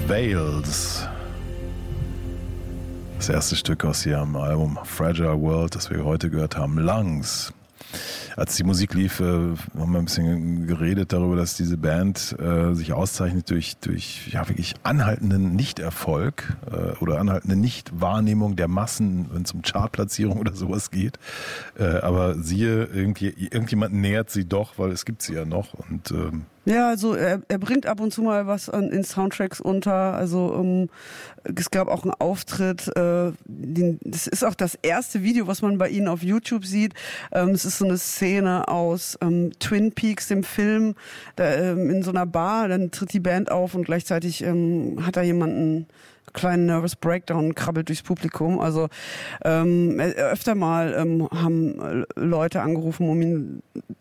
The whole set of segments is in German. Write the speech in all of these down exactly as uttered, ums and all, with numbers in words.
Veils. Das erste Stück aus ihrem Album Fragile World, das wir heute gehört haben, Lungs. Als die Musik lief, äh, haben wir ein bisschen geredet darüber, dass diese Band äh, sich auszeichnet durch, durch ja, wirklich anhaltenden Nichterfolg äh, oder anhaltende Nichtwahrnehmung der Massen, wenn es um Chartplatzierung oder sowas geht. Äh, aber siehe, irgendwie, irgendjemand nähert sie doch, weil es gibt sie ja noch. Und ähm, ja, also er, er bringt ab und zu mal was an, in Soundtracks unter. Also um, es gab auch einen Auftritt. Äh, den, das ist auch das erste Video, was man bei ihnen auf YouTube sieht. Ähm, es ist so eine Szene aus ähm, Twin Peaks, dem Film, da, ähm, in so einer Bar. Dann tritt die Band auf und gleichzeitig ähm, hat da jemanden kleinen Nervous Breakdown, krabbelt durchs Publikum. Also ähm, öfter mal ähm, haben Leute angerufen, um ihn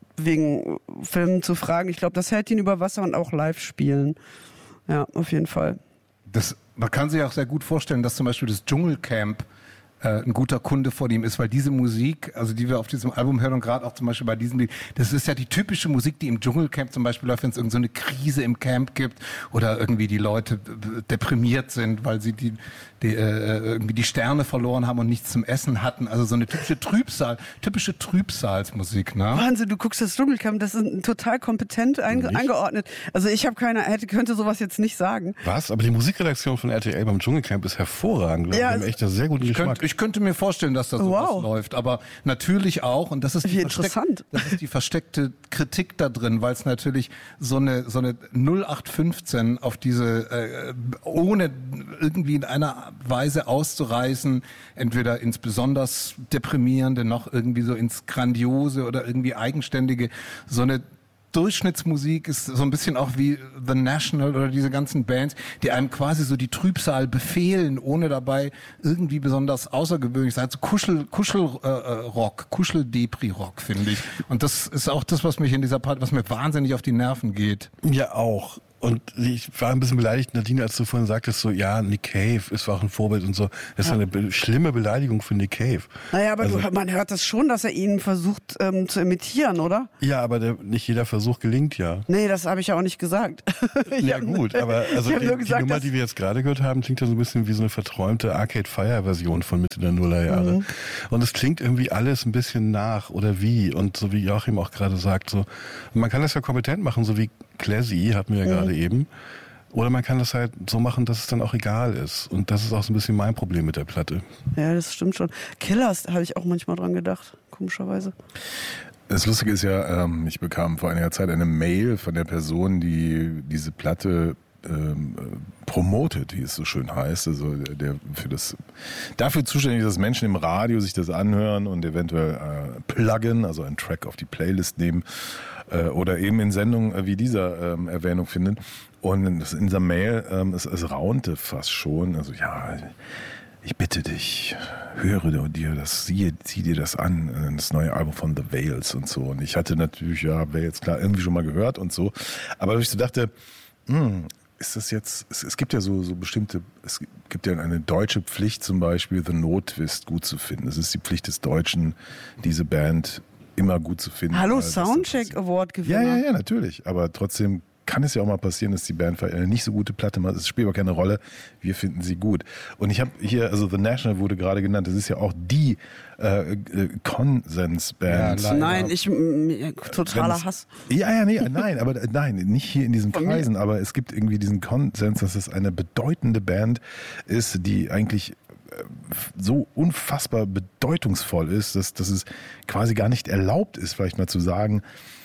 wegen Filmen zu fragen. Ich glaube, das hält ihn über Wasser und auch live spielen. Ja, auf jeden Fall. Das, man kann sich auch sehr gut vorstellen, dass zum Beispiel das Dschungelcamp äh, ein guter Kunde von ihm ist, weil diese Musik, also die wir auf diesem Album hören und gerade auch zum Beispiel bei diesem Lied, das ist ja die typische Musik, die im Dschungelcamp zum Beispiel läuft, wenn es irgendeine so Krise im Camp gibt oder irgendwie die Leute deprimiert sind, weil sie die, die äh, irgendwie die Sterne verloren haben und nichts zum Essen hatten. Also so eine typische Trübsal, typische Trübsalsmusik, ne? Wahnsinn, du guckst das Dschungelcamp, das ist total kompetent einge- eingeordnet. Also ich habe keine, hätte, könnte sowas jetzt nicht sagen. Was? Aber die Musikredaktion von R T L beim Dschungelcamp ist hervorragend. Wir Ja, haben echt einen sehr guten Ich Geschmack. könnte, ich könnte mir vorstellen, dass da sowas Wow. läuft, aber natürlich auch, und das ist, die Wie versteck- interessant. das ist die versteckte Kritik da drin, weil es natürlich so eine so eine null acht fünfzehn auf diese, äh, ohne irgendwie in einer Weise auszureißen, entweder ins besonders Deprimierende, noch irgendwie so ins Grandiose oder irgendwie Eigenständige, so eine Durchschnittsmusik ist so ein bisschen auch wie The National oder diese ganzen Bands, die einem quasi so die Trübsal befehlen, ohne dabei irgendwie besonders außergewöhnlich zu sein. So Kuschel, Kuschelrock, äh, Rock, Kuschel-Depri-Rock, finde ich. Und das ist auch das, was mich in dieser Part, was mir wahnsinnig auf die Nerven geht. Ja, auch. Und ich war ein bisschen beleidigt, Nadine, als du vorhin sagtest, so, ja, Nick Cave ist auch ein Vorbild und so. Das ist Ja. eine be- schlimme Beleidigung für Nick Cave. Naja, aber Also- du, man hört das schon, dass er ihn versucht ähm, zu imitieren, oder? Ja, aber der, nicht jeder Versuch gelingt ja. Nee, das habe ich ja auch nicht gesagt. Ich Ja hab- gut, aber also ich hab die, nur die gesagt, Nummer, dass- die wir jetzt gerade gehört haben, klingt ja so ein bisschen wie so eine verträumte Arcade Fire Version von Mitte der Nullerjahre. Mhm. Und es klingt irgendwie alles ein bisschen nach oder wie. Und so wie Joachim auch gerade sagt, so, man kann das ja kompetent machen, so wie Classy hatten wir ja Mhm. gerade eben. Oder man kann das halt so machen, dass es dann auch egal ist. Und das ist auch so ein bisschen mein Problem mit der Platte. Ja, das stimmt schon. Killers, habe ich auch manchmal dran gedacht, komischerweise. Das Lustige ist ja, ähm, ich bekam vor einiger Zeit eine Mail von der Person, die diese Platte ähm, promotet, wie es so schön heißt, also der, der für das dafür zuständig ist, dass Menschen im Radio sich das anhören und eventuell äh, pluggen, also einen Track auf die Playlist nehmen äh, oder eben in Sendungen äh, wie dieser ähm, Erwähnung finden. Und in dieser Mail, ähm, es, es raunte fast schon, also ja, ich bitte dich, höre dir das, siehe, zieh dir das an, das neue Album von The Veils und so. Und ich hatte natürlich, ja, Veils, klar, irgendwie schon mal gehört und so. Aber ich so dachte, hm, ist das jetzt, es, es gibt ja so, so bestimmte, es gibt ja eine deutsche Pflicht zum Beispiel, The No-Twist gut zu finden. Es ist die Pflicht des Deutschen, diese Band immer gut zu finden. Hallo, Also, Soundcheck Award Gewinner. ja, ja, ja, natürlich. Aber trotzdem kann es ja auch mal passieren, dass die Band eine nicht so gute Platte macht. Es spielt aber keine Rolle. Wir finden sie gut. Und ich habe hier, also The National wurde gerade genannt. Das ist ja auch die äh, äh, Konsensband. Ja, Nein, ich, m- totaler Wenn es- Hass. Ja, ja, nee, nein, aber äh, nein, nicht hier in diesen Von mir. Kreisen. Aber es gibt irgendwie diesen Konsens, dass es eine bedeutende Band ist, die eigentlich so unfassbar bedeutungsvoll ist, dass, dass es quasi gar nicht erlaubt ist, vielleicht mal zu sagen,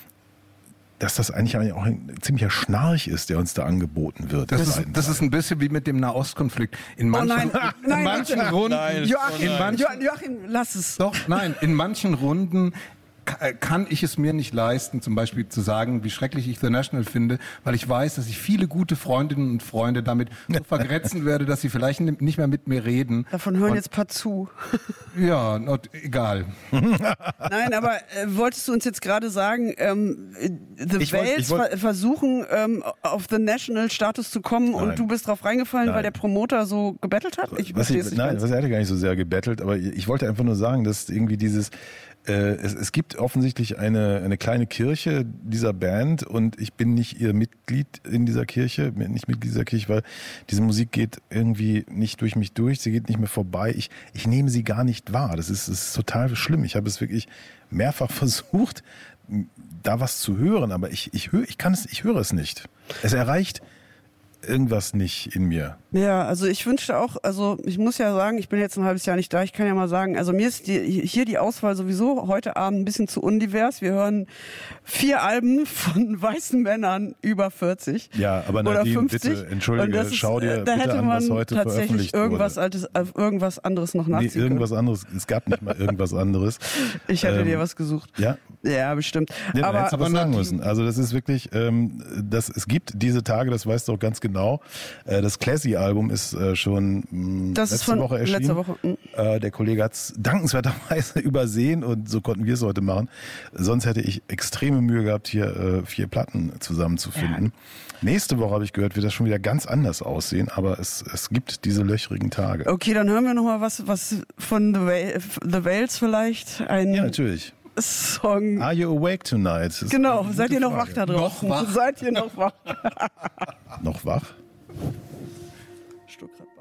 dass das eigentlich auch ein ziemlicher Schnarch ist, der uns da angeboten wird. Das, ist, das ist ein bisschen wie mit dem Nahostkonflikt. In Oh manchen, nein, in nein, manchen bitte. Runden, Nein. Joachim, in manchen, Jo- Joachim, lass es. doch, nein, in manchen Runden ka- kann ich es mir nicht leisten, zum Beispiel zu sagen, wie schrecklich ich The National finde, weil ich weiß, dass ich viele gute Freundinnen und Freunde damit so vergrätzen werde, dass sie vielleicht nicht mehr mit mir reden. Davon hören Und- jetzt ein paar zu. Ja, not, egal. Nein, aber äh, wolltest du uns jetzt gerade sagen, ähm, The Ich wollt- Veils ich wollt- ver versuchen, ähm, auf The National Status zu kommen Nein. und du bist drauf reingefallen, Nein. weil der Promoter so gebettelt hat? Ich was verstehe ich, es nicht nein, ganz. was er hatte gar nicht so sehr gebettelt, aber ich wollte einfach nur sagen, dass irgendwie dieses, äh, es, es gibt offensichtlich eine, eine kleine Kirche dieser Band und ich bin nicht ihr Mitglied in dieser Kirche, nicht Mitglied dieser Kirche, weil diese Musik geht irgendwie nicht durch mich durch, sie geht nicht mehr vorbei. Ich, ich nehme sie gar nicht wahr. Das ist, das ist total schlimm. Ich habe es wirklich mehrfach versucht, da was zu hören, aber ich, ich, höre, ich kann es, ich höre es nicht. Es erreicht irgendwas nicht in mir. Ja, also ich wünschte auch, also ich muss ja sagen, ich bin jetzt ein halbes Jahr nicht da, ich kann ja mal sagen, also mir ist die, hier die Auswahl sowieso heute Abend ein bisschen zu undivers. Wir hören vier Alben von weißen Männern über vierzig ja, aber oder Nadine, fünfzig. Bitte, entschuldige, ist, schau dir da bitte hätte an, man was heute tatsächlich veröffentlicht irgendwas, wurde. altes, irgendwas anderes noch Nee, nachziehen irgendwas anderes, es gab nicht mal irgendwas anderes. Ich hatte ähm, dir was gesucht. Ja? Ja, bestimmt. Ja, aber aber, aber sagen müssen. Also das ist wirklich, ähm, das, es gibt diese Tage, das weißt du auch ganz genau. Äh, das Classy-Album ist äh, schon mh, das letzte ist von Woche erschienen. Letzte Woche. Mhm. Äh, der Kollege hat es dankenswerterweise übersehen und so konnten wir es heute machen. Sonst hätte ich extreme Mühe gehabt, hier äh, vier Platten zusammenzufinden. Ja. Nächste Woche habe ich gehört, wird das schon wieder ganz anders aussehen, aber es, es gibt diese löchrigen Tage. Okay, dann hören wir nochmal was, was von The, Whale, The Whales vielleicht. Ein Ja, natürlich. Song. Are you awake tonight? Genau, seid ihr noch Frage. wach da draußen? Noch wach? Seid ihr noch wach? Noch wach? Stuttgart.